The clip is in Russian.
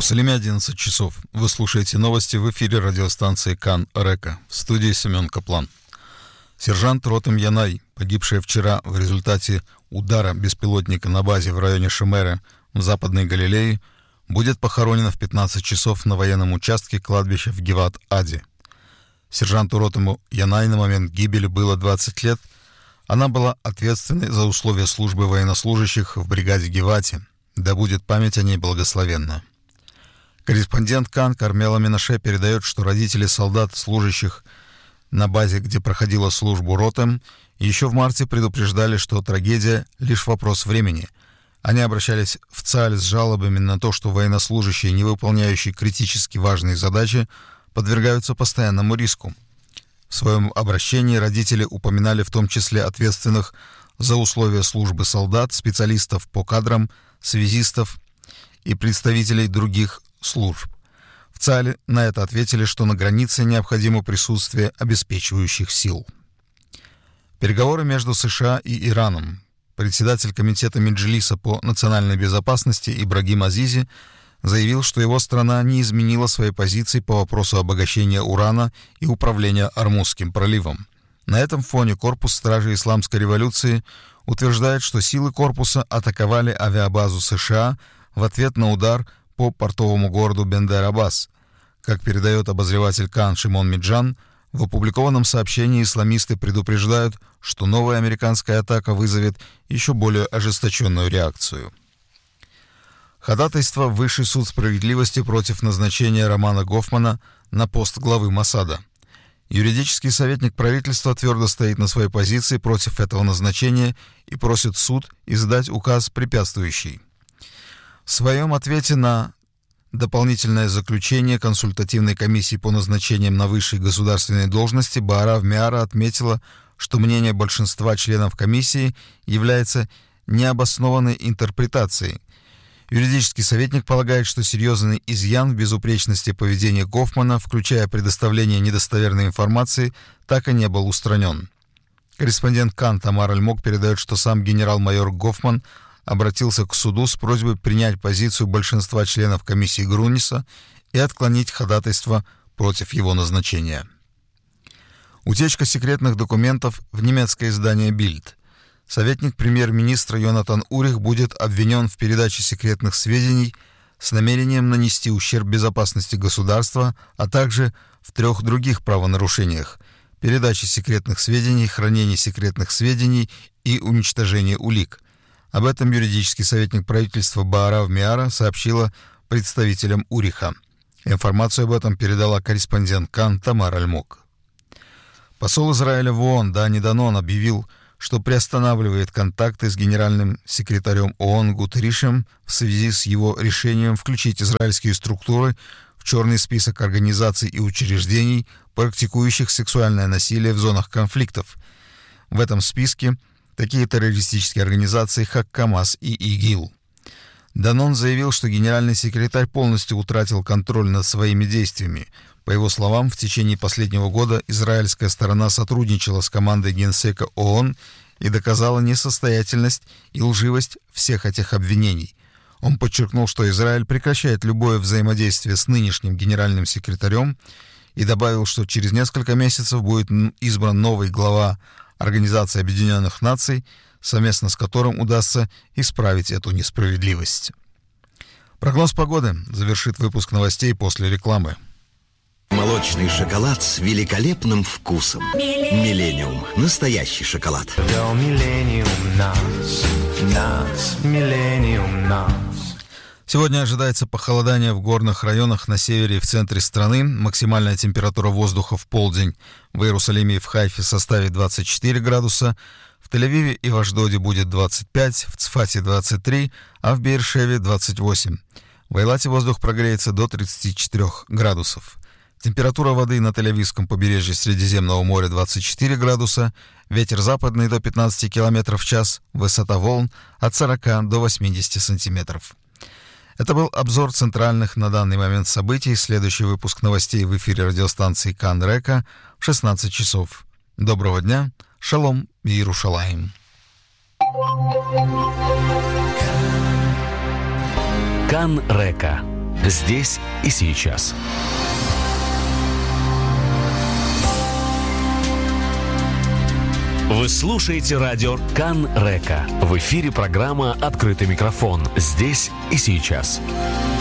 Иерусалиме 11 часов. Вы слушаете новости в эфире радиостанции Кан Река. В студии Семен Каплан. Сержант Ротем Янай, погибшая вчера в результате удара беспилотника на базе в районе Шемера в Западной Галилее, будет похоронена в 15 часов на военном участке кладбища в Гиват-Аде. Сержанту Ротему Янай на момент гибели было 20 лет. Она была ответственной за условия службы военнослужащих в бригаде Гивати. Да будет память о ней благословенна. Корреспондент Кан Кармела Менаше передает, что родители солдат, служащих на базе, где проходила службу Ротем, еще в марте предупреждали, что трагедия — лишь вопрос времени. Они обращались в ЦАЛЬ с жалобами на то, что военнослужащие, не выполняющие критически важные задачи, подвергаются постоянному риску. В своем обращении родители упоминали в том числе ответственных за условия службы солдат, специалистов по кадрам, связистов и представителей других служб. В ЦАЛе на это ответили, что на границе необходимо присутствие обеспечивающих сил. Переговоры между США и Ираном. Председатель комитета Меджлиса по национальной безопасности Ибрагим Азизи заявил, что его страна не изменила своей позиции по вопросу обогащения урана и управления Ормузским проливом. На этом фоне корпус стражей Исламской революции утверждает, что силы корпуса атаковали авиабазу США в ответ на удар по портовому городу Бендер-Аббас. Как передает обозреватель Кан Шимон Миджан, в опубликованном сообщении исламисты предупреждают, что новая американская атака вызовет еще более ожесточенную реакцию. Ходатайство в Высший суд справедливости против назначения Романа Гофмана на пост главы Моссада. Юридический советник правительства твердо стоит на своей позиции против этого назначения и просит суд издать указ препятствующий. В своем ответе на дополнительное заключение консультативной комиссии по назначениям на высшие государственные должности Баарав Миара отметила, что мнение большинства членов комиссии является необоснованной интерпретацией. Юридический советник полагает, что серьезный изъян в безупречности поведения Гофмана, включая предоставление недостоверной информации, так и не был устранен. Корреспондент Кан Тамар Альмок передает, что сам генерал-майор Гофман обратился к суду с просьбой принять позицию большинства членов комиссии Груниса и отклонить ходатайство против его назначения. Утечка секретных документов в немецкое издание «Бильд». Советник премьер-министра Йонатан Урих будет обвинен в передаче секретных сведений с намерением нанести ущерб безопасности государства, а также в 3 других правонарушениях: передаче секретных сведений, хранении секретных сведений и уничтожении улик. Об этом юридический советник правительства Баарав Миара сообщила представителям Уриха. Информацию об этом передала корреспондент Кан Тамар Альмок. Посол Израиля в ООН Дани Данон объявил, что приостанавливает контакты с генеральным секретарем ООН Гутерришем в связи с его решением включить израильские структуры в черный список организаций и учреждений, практикующих сексуальное насилие в зонах конфликтов. В этом списке такие террористические организации, как ХАМАС и ИГИЛ. Данон заявил, что генеральный секретарь полностью утратил контроль над своими действиями. По его словам, в течение последнего года израильская сторона сотрудничала с командой Генсека ООН и доказала несостоятельность и лживость всех этих обвинений. Он подчеркнул, что Израиль прекращает любое взаимодействие с нынешним генеральным секретарем и добавил, что через несколько месяцев будет избран новый глава Организации Объединенных Наций, совместно с которым удастся исправить эту несправедливость. Прогноз погоды завершит выпуск новостей после рекламы. Молочный шоколад с великолепным вкусом. Миллениум. Настоящий шоколад. Сегодня ожидается похолодание в горных районах на севере и в центре страны. Максимальная температура воздуха в полдень в Иерусалиме и в Хайфе составит 24 градуса. В Тель-Авиве и в Ашдоде будет 25, в Цфате 23, а в Беэр-Шеве 28. В Эйлате воздух прогреется до 34 градусов. Температура воды на Тель-Авивском побережье Средиземного моря 24 градуса, ветер западный до 15 км в час, высота волн от 40 до 80 сантиметров. Это был обзор центральных на данный момент событий. Следующий выпуск новостей в эфире радиостанции Кан Река в 16 часов. Доброго дня, шалом и Иерушалаим. Кан Река. Здесь и сейчас. Вы слушаете радио Кан Река. В эфире программа «Открытый микрофон». Здесь и сейчас.